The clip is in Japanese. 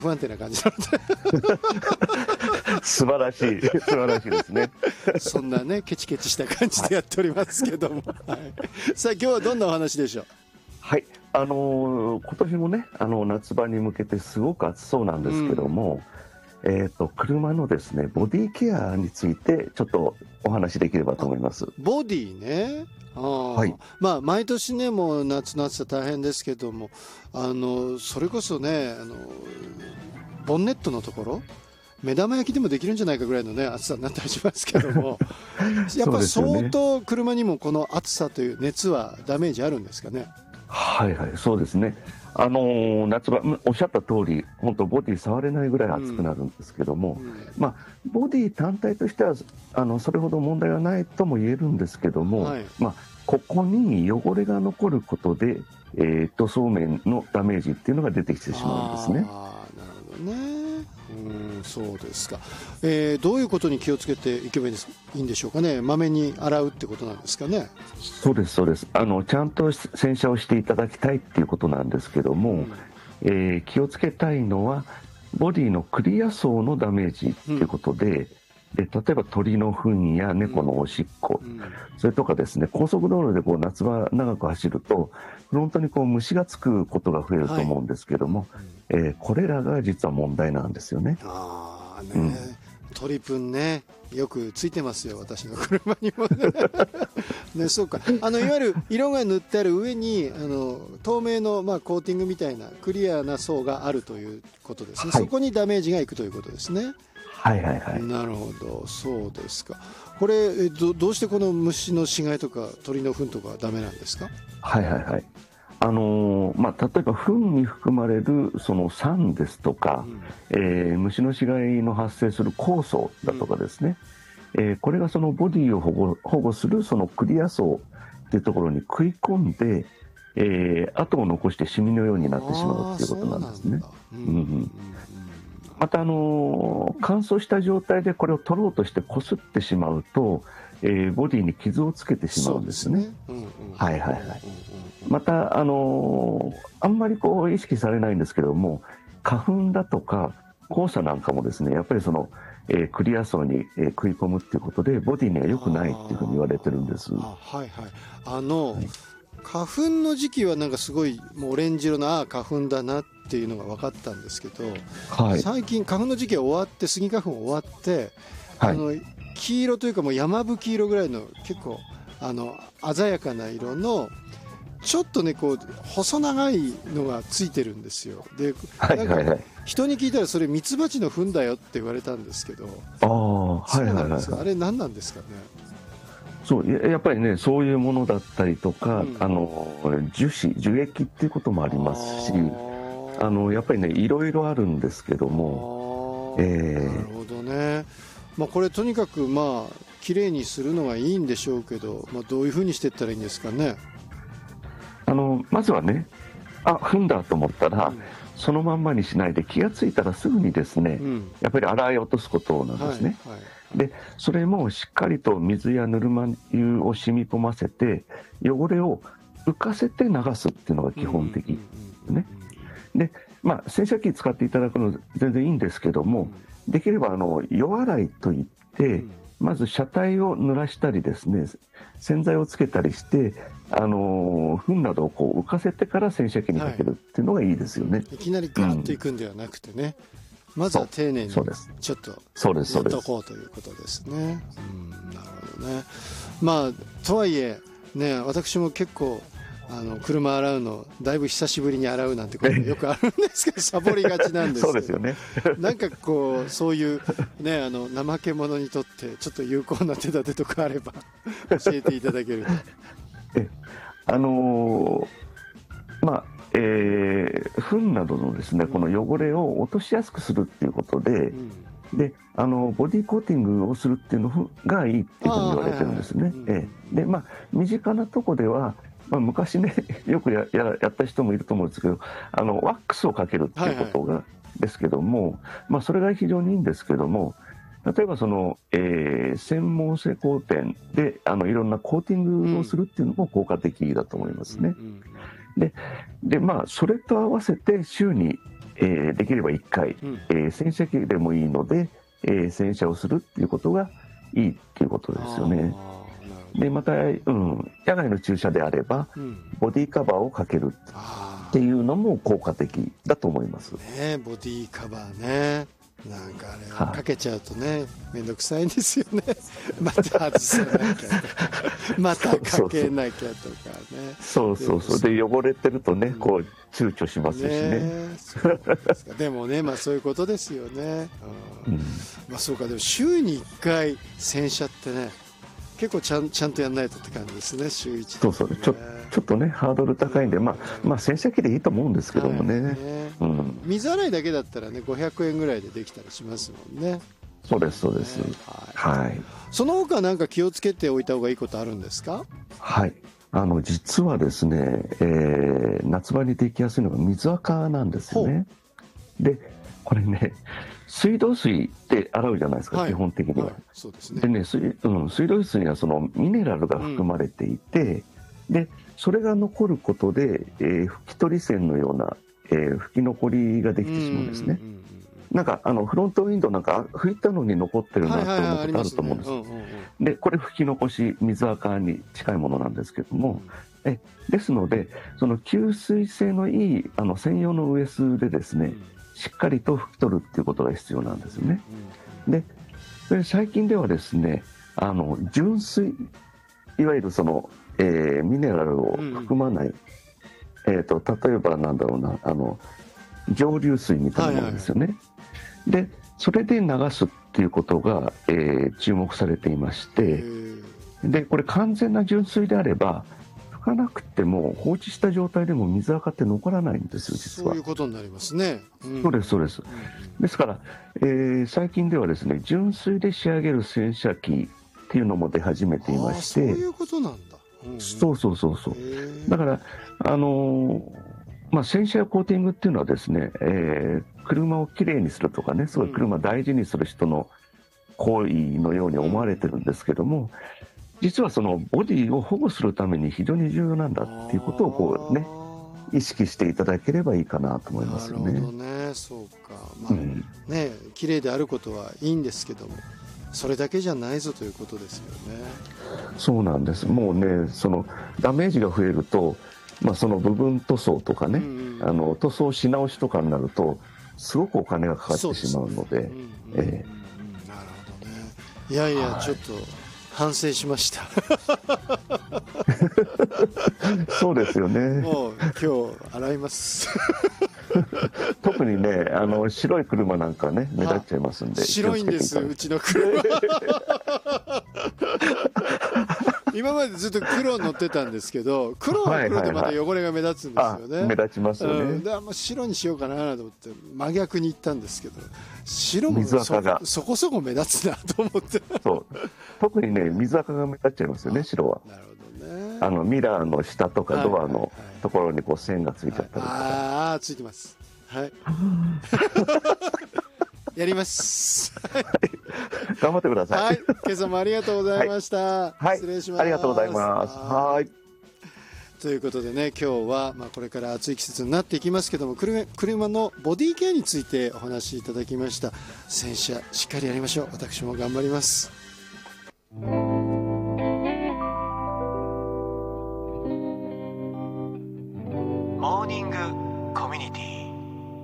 不安定な感じなので素晴らしい素晴らしいですね。 そんなねケチケチした感じでやっておりますけども、はい、さあ今日はどんなお話でしょう。 はい、今年もね夏場に向けてすごく暑そうなんですけども、車のですねボディケアについてちょっとお話しできればと思います。 ボディね。 はい、 まあ毎年ねもう夏の暑さ大変ですけども、それこそねボンネットのところ目玉焼きでもできるんじゃないかぐらいのね暑さになったりしますけどもやっぱ相当車にもこの暑さという熱はダメージあるんですかね。 はいはい、そうですね。夏場おっしゃった通り本当ボディ触れないぐらい暑くなるんですけども、まあ、ボディ単体としてはそれほど問題はないとも言えるんですけども、はい、まあ、ここに汚れが残ることで、塗装面のダメージっていうのが出てきてしまうんですね。 なるほどね。そうですか。どういうことに気をつけていけばいいんでしょうかね。まめに洗うってことなんですかね。 そうですそうです。ちゃんと洗車をしていただきたいっていうことなんですけども、気をつけたいのはボディのクリア層のダメージっていうことで、例えば鳥の糞や猫のおしっこ、それとかですね高速道路でこう夏場長く走るとフロントにこう虫がつくことが増えると思うんですけども、これらが実は問題なんですよね。 鳥糞ねよくついてますよ私の車にもね、そうかいわゆる色が塗ってある上に透明の、コーティングみたいなクリアな層があるということですね、はい、そこにダメージがいくということですね。 はいはいはい。 なるほど、そうですか。これどうしてこの虫の死骸とか鳥の糞とかダメなんですか。 はいはいはい。例えば糞に含まれるその酸ですとか、虫の死骸の発生する酵素だとかですね、これがそのボディを保護するそのクリア層っていうところに食い込んで、跡を残してシミのようになってしまうっていうことなんですね。また乾燥した状態でこれを取ろうとしてこすってしまうと、ボディに傷をつけてしまうんですね。はいはいはい。またあんまりこう意識されないんですけども花粉だとか黄砂なんかもですねやっぱりその、クリア層に、食い込むっていうことでボディには良くないっていうふうに言われてるんです。 はいはい。花粉の時期はなんかすごいもうオレンジ色の花粉だなっていうのが分かったんですけど、はい、最近花粉の時期は終わってスギ花粉終わって、はい、黄色というかもう山吹色ぐらいの結構鮮やかな色のちょっとねこう細長いのがついてるんですよ。で、なんか人に聞いたらそれミツバチの糞だよって言われたんですけど、あれ何なんですかね。 そうやっぱりねそういうものだったりとか、樹液っていうこともありますし、やっぱりねいろいろあるんですけども、 なるほどね。これとにかくきれいにするのがいいんでしょうけど、どういうふうにしていったらいいんですかね。 まずはね糞だと思ったら、そのまんまにしないで気がついたらすぐにですね、やっぱり洗い落とすことなんですね。でそれもしっかりと水やぬるま湯を染み込ませて汚れを浮かせて流すっていうのが基本的ですね。で洗車機使っていただくの全然いいんですけども、できれば夜洗いといって、まず車体を濡らしたりですね洗剤をつけたりして糞などをこう浮かせてから洗車機にかけるっていうのがいいですよね。 いきなりガーッといくんではなくてね、まずは丁寧にちょっとやっとこうということですね。なるほどね。とはいえね私も結構車洗うのだいぶ久しぶりに洗うなんてことよくあるんですけどサボりがちなんですけどそうですよねなんかこうそういうね怠け者にとってちょっと有効な手立てとかあれば教えていただけると。 糞などのですねこの汚れを落としやすくするっていうことで、でボディコーティングをするっていうのがいいっていうふうに言われてるんですね。で身近なとこでは昔ねよくやった人もいると思うんですけどワックスをかけるっていうことが、ですけども、それが非常にいいんですけども、例えばその、専門施工店でいろんなコーティングをするっていうのも効果的だと思いますね。でそれと合わせて週に、 できれば1回、洗車機でもいいので、洗車をするっていうことがいいっていうことですよね。でまた、野外の駐車であれば、ボディカバーをかけるっていうのも効果的だと思います。 ボディカバーね、なんかあれかけちゃうとね、めんどくさいんですよね。また外さなきゃとかまたかけなきゃとかね。 そうで汚れてるとね、こう躊躇しますしね。 そうですか。でもね、そういうことですよね。そうか。でも週に1回洗車ってね、結構ちゃんとやんないとって感じですね。週1、ね、 そうちょっとねハードル高いんで、洗車機でいいと思うんですけどもね。 水洗いだけだったらね、500円ぐらいでできたりしますもんね。 そうです、はい。 その他なんか気をつけておいた方がいいことあるんですか？ はい、実はですね、夏場にできやすいのが水垢なんですよね。でこれね、水道水で洗うじゃないですか、基本的には。 そうですね。 でね、水道水にはそのミネラルが含まれていて、でそれが残ることで、拭き取り線のような、拭き残りができてしまうんですね。なんかフロントウィンドウなんか拭いたのに残ってるなって思うことあると思うんです。でこれ拭き残し、水垢に近いものなんですけども、ですのでその吸水性のいい専用のウエスでですね、しっかりと拭き取るっていうことが必要なんですよね。で最近ではですね、純水、いわゆるその、ミネラルを含まない、例えばなんだろうな、蒸留水みたいなものですよね。でそれで流すっていうことが、注目されていまして、でこれ完全な純水であれば拭かなくても放置した状態でも水垢って残らないんですよ、実は。 そういうことになりますね。 そうです。ですから、最近ではですね、純水で仕上げる洗車機っていうのも出始めていまして。 そういうことなんだ。 そうだから洗車やコーティングっていうのはですね、車をきれいにするとかね、すごい車を大事にする人の行為のように思われてるんですけども、実はそのボディを保護するために非常に重要なんだっていうことをこうね、意識していただければいいかなと思いますよね。 なるほどね。そうか。ね、綺麗であることはいいんですけども、それだけじゃないぞということですよね。 そうなんです。もうね、そのダメージが増えると、その部分塗装とかね、塗装し直しとかになるとすごくお金がかかってしまうので。なるほどね。 いやいや、ちょっと反省しましたそうですよね。 もう今日洗います特にね、白い車なんかね目立っちゃいますんで。 白いんです、うちの車今までずっと黒乗ってたんですけど、黒は黒でまた汚れが目立つんですよね。 目立ちますよね。 で白にしようかなと思って真逆に行ったんですけど、白も水垢がそこそこ目立つなと思ってそう特にね、水垢が目立っちゃいますよね、白は。 なるほどね。 ミラーの下とかドアのところにこう線がついちゃったりとか。 ついてます。はいやります頑張ってください。 今朝もありがとうございました。失礼します。 ありがとうございます。 ということでね、今日はこれから暑い季節になっていきますけども、車のボディケアについてお話しいただきました。洗車しっかりやりましょう。私も頑張ります。